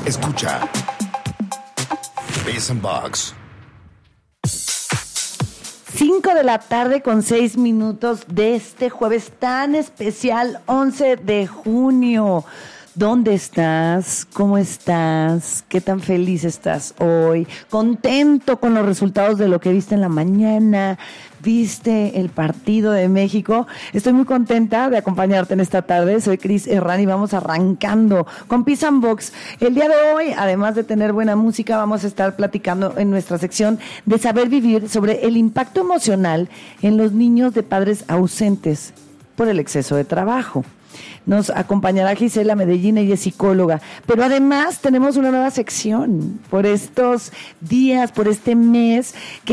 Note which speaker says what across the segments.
Speaker 1: Escucha Biz and Box.
Speaker 2: 5 de la tarde con 6 minutos de este jueves tan especial, 11 de junio. ¿Dónde estás? ¿Cómo estás? ¿Qué tan feliz estás hoy? ¿Contento con los resultados de lo que viste en la mañana? ¿Viste el partido de México? Estoy muy contenta de acompañarte en esta tarde. Soy Cris Herrán y vamos arrancando con Biz and Box. El día de hoy, además de tener buena música, vamos a estar platicando en nuestra sección de Saber Vivir sobre el impacto emocional en los niños de padres ausentes por el exceso de trabajo. Nos acompañará Gisela Medellín, ella es psicóloga, pero además tenemos una nueva sección por estos días, por este mes,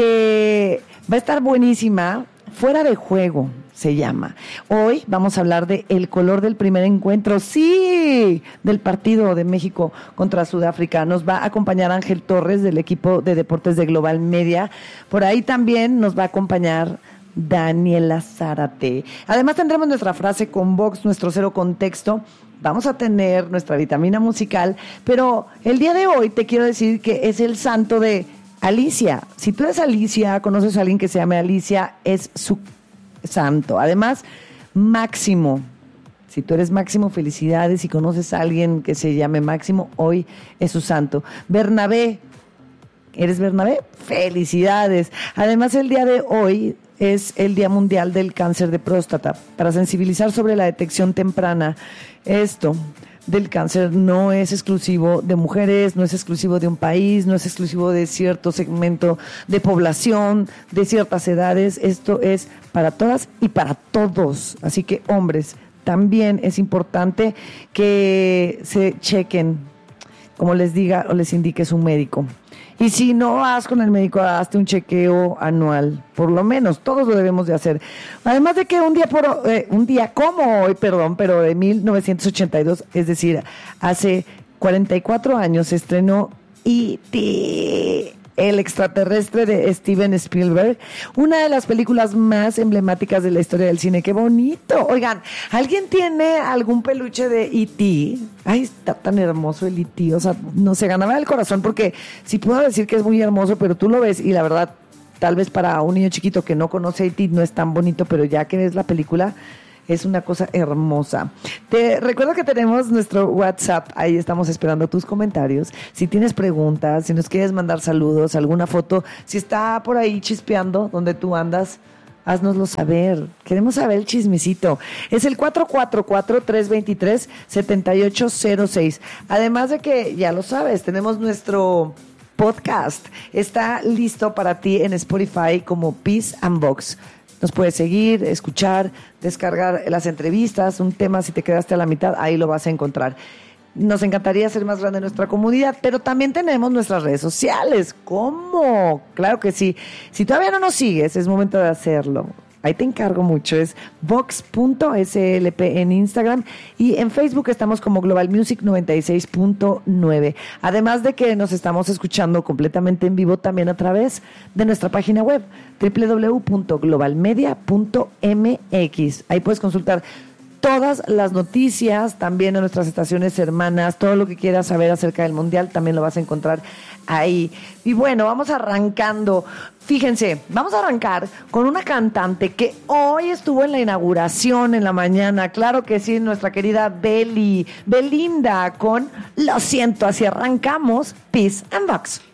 Speaker 2: que va a estar buenísima. Fuera de juego se llama. Hoy vamos a hablar de el color del primer encuentro, sí, del partido de México contra Sudáfrica. Nos va a acompañar Ángel Torres del equipo de deportes de Global Media. Por ahí también nos va a acompañar Daniela Zárate. Además tendremos nuestra frase con Vox, nuestro cero contexto. Vamos a tener nuestra vitamina musical, pero el día de hoy te quiero decir que es el santo de Alicia. Si tú eres Alicia, conoces a alguien que se llame Alicia, es su santo. Además, Máximo. Si tú eres Máximo, felicidades. Si conoces a alguien que se llame Máximo, hoy es su santo. Bernabé. ¿Eres Bernabé? Felicidades. Además, el día de hoy es el Día Mundial del Cáncer de Próstata, para sensibilizar sobre la detección temprana. Esto del cáncer no es exclusivo de mujeres, no es exclusivo de un país, no es exclusivo de cierto segmento de población, de ciertas edades. Esto es para todas y para todos. Así que, hombres, también es importante que se chequen, como les diga o les indique su médico. Y si no vas con el médico, hazte un chequeo anual, por lo menos, todos lo debemos de hacer. Además de que un día como hoy, pero de 1982, es decir, hace 44 años se estrenó E.T., el extraterrestre de Steven Spielberg, una de las películas más emblemáticas de la historia del cine. ¡Qué bonito! Oigan, ¿alguien tiene algún peluche de E.T.? Ay, está tan hermoso el E.T., o sea, no se ganaba el corazón, porque sí puedo decir que es muy hermoso, pero tú lo ves y la verdad, tal vez para un niño chiquito que no conoce a E.T. no es tan bonito, pero ya que ves la película, es una cosa hermosa. Te recuerdo que tenemos nuestro WhatsApp, ahí estamos esperando tus comentarios. Si tienes preguntas, si nos quieres mandar saludos, alguna foto, si está por ahí chispeando donde tú andas, haznoslo saber. Queremos saber el chismecito. Es el 444-323-7806. Además de que, ya lo sabes, tenemos nuestro podcast. Está listo para ti en Spotify como Biz and Box. Nos puedes seguir, escuchar, descargar las entrevistas, un tema, si te quedaste a la mitad, ahí lo vas a encontrar. Nos encantaría hacer más grande nuestra comunidad, pero también tenemos nuestras redes sociales. ¿Cómo? Claro que sí. Si todavía no nos sigues, es momento de hacerlo. Ahí te encargo mucho, es vox.slp en Instagram y en Facebook estamos como Global Music 96.9. Además de que nos estamos escuchando completamente en vivo también a través de nuestra página web www.globalmedia.mx. Ahí puedes consultar todas las noticias, también en nuestras estaciones hermanas, todo lo que quieras saber acerca del Mundial, también lo vas a encontrar ahí. Y bueno, vamos arrancando. Fíjense, vamos a arrancar con una cantante que hoy estuvo en la inauguración en la mañana. Claro que sí, nuestra querida Belinda con Lo Siento. Así arrancamos Biz and Box.